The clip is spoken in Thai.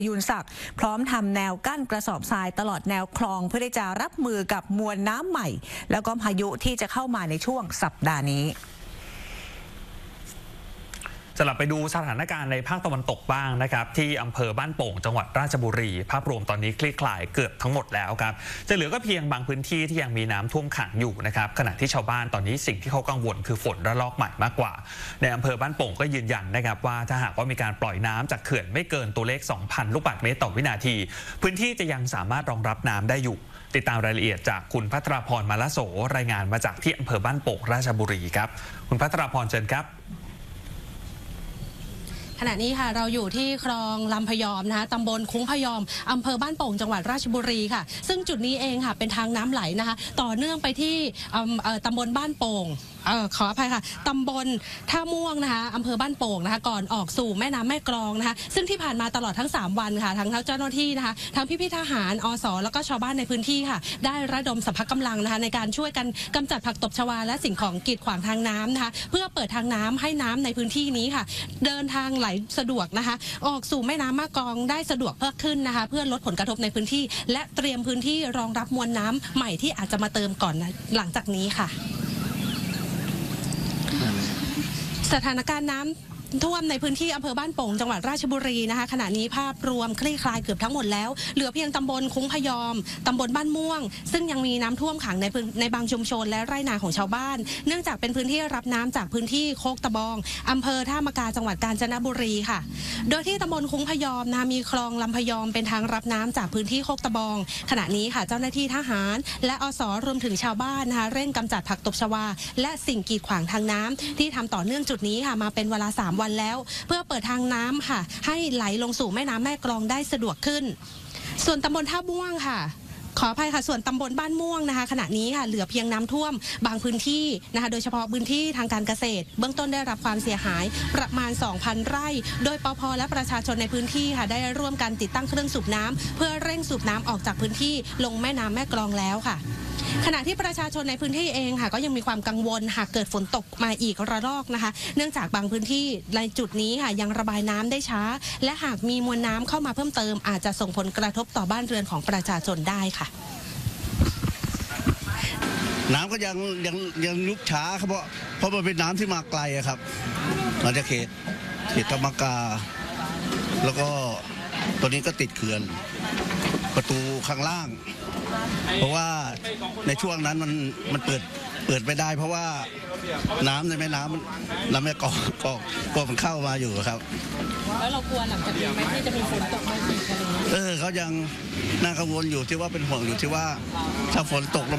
ยูนศักดิ์พร้อมทำแนวกั้นกระสอบทรายตลอดแนวคลองเพื่อที่จะรับมือกับมวลน้ำใหม่แล้วก็พายุที่จะเข้ามาในช่วงสัปดาห์นี้จะไปดูสถานการณ์ในภาคตะวันตกบ้างนะครับที่อำเภอบ้านโป่งจังหวัดราชบุรีภาพรวมตอนนี้คลี่คลายเกือบทั้งหมดแล้วครับจะเหลือก็เพียงบางพื้นที่ที่ยังมีน้ำท่วมขังอยู่นะครับขณะที่ชาวบ้านตอนนี้สิ่งที่เขากังวลคือฝนระลอกใหม่มากกว่าในอำเภอบ้านโป่งก็ยืนยันนะครับว่าถ้าหากว่ามีการปล่อยน้ำจากเขื่อนไม่เกินตัวเลข 2,000 ลูกบาศก์เมตรต่อวินาทีพื้นที่จะยังสามารถรองรับน้ำได้อยู่ติดตามรายละเอียดจากคุณภัทราพรมาละโสรายงานมาจากที่อำเภอบ้านโป่งราชบุรีครับคุณภัทราพรเชิญครับขณะนี้ค่ะเราอยู่ที่คลองลำพยอมนะคะตำบลคุ้งพยอมอำเภอบ้านโป่งจังหวัดราชบุรีค่ะซึ่งจุดนี้เองค่ะเป็นทางน้ำไหลนะคะต่อเนื่องไปที่ตำบลบ้านโป่งขออภัยค่ะตำบลท่าม่วงนะคะอำเภอบ้านโป่งนะคะก่อนออกสู่แม่น้ำแม่กลองนะคะซึ่งที่ผ่านมาตลอดทั้ง3วันค่ะทั้งเจ้าหน้าที่นะคะทั้งพี่ทหารอสแล้วก็ชาวบ้านในพื้นที่ค่ะได้ระดมสรรพกำลังนะคะในการช่วยกันกำจัดผักตบชวาและสิ่งของกีดขวางทางน้ำนะคะเพื่อเปิดทางน้ำให้น้ำในพื้นที่นี้ค่ะเดินทางไหลสะดวกนะคะออกสู่แม่น้ำแม่กลองได้สะดวกเพิ่มขึ้นนะคะเพื่อลดผลกระทบในพื้นที่และเตรียมพื้นที่รองรับมวลน้ำใหม่ที่อาจจะมาเติมก่อนหลังจากนี้ค่ะสถานการณ์น้ำท่วมในพื้นที่อำเภอบ้านโป่งจังหวัดราชบุรีนะคะขณะนี้ภาพรวมคลี่คลายเกือบทั้งหมดแล้วเหลือเพียงตำบลคุ้งพยอมตำบลบ้านม่วงซึ่งยังมีน้ำท่วมขังในบางชุมชนและไร่นาของชาวบ้านเนื่องจากเป็นพื้นที่รับน้ำจากพื้นที่โคกตะบองอำเภอท่ามะกาจังหวัดกาญจนบุรีค่ะโดยที่ตำบลคุ้งพยอมมีคลองลำพยอมเป็นทางรับน้ำจากพื้นที่โคกตะบองขณะนี้ค่ะเจ้าหน้าที่ทหารและอสรวมถึงชาวบ้านนะคะเร่งกำจัดผักตบชวาและสิ่งกีดขวางทางน้ำที่ทำต่อเนื่องจุดนี้ค่ะมาเป็นเวลา3 วันแล้วเพื่อเปิดทางน้ำค่ะให้ไหลลงสู่แม่น้ำแม่กลองได้สะดวกขึ้นส่วนตำบลท่าม่วงค่ะขออภัยค่ะส่วนตำบลบ้านม่วงนะคะขณะนี้ค่ะเหลือเพียงน้ำท่วมบางพื้นที่นะคะโดยเฉพาะพื้นที่ทางการเกษตรเบื้องต้นได้รับความเสียหายประมาณ 2,000 ไร่โดยปภ.และประชาชนในพื้นที่ค่ะได้ร่วมกันติดตั้งเครื่องสูบน้ำเพื่อเร่งสูบน้ำออกจากพื้นที่ลงแม่น้ำแม่กลองแล้วค่ะขณะที่ประชาชนในพื้นที่เองค่ะก็ยังมีความกังวลหากเกิดฝนตกมาอีกระลอกนะคะเนื่องจากบางพื้นที่ในจุดนี้ค่ะยังระบายน้ำได้ช้าและหากมีมวลน้ำเข้ามาเพิ่มเติมอาจจะส่งผลกระทบต่อบ้านเรือนของประชาชนได้ค่ะน้ำก็ยังลุกช้าครับเพราะมันเป็นน้ำที่มาไกลครับมาจากเขตธรรมกาแล้วก็ตัวนี้ก็ติดเขื่อนประตูข้างล่างเพราะว่าในช่วงนั้นมันเปิดไม่ได้เพราะว่าน้ำในแม่น้ำลำแม่กลองก็มันเข้ามาอยู่ครับแล้วเรากลัวหลังจากนี้ไหมที่จะมีฝนตกมาอีกอะไรอย่างเงี้ยเขายังน่ากังวลอยู่ที่ว่าเป็นห่วงอยู่ที่ว่าถ้าฝนตกลง